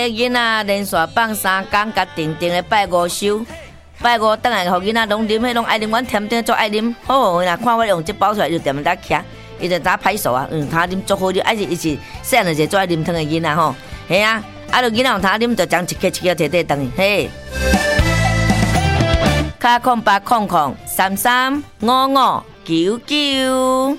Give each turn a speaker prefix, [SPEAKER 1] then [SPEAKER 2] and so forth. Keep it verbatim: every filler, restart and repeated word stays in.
[SPEAKER 1] 囡仔连续放三工，甲定定的拜五收，拜五倒来，互囡仔拢啉，迄拢爱啉，阮甜甜做爱啉。好，若看我用这包出来，就踮咧徛，伊就早歹数啊。嗯，他啉足好啉，还是伊是细汉就做爱啉汤的囡仔吼。系啊，啊，著囡仔有他啉，就将一克一克摕摕等于嘿。卡空八空空三三五五九九。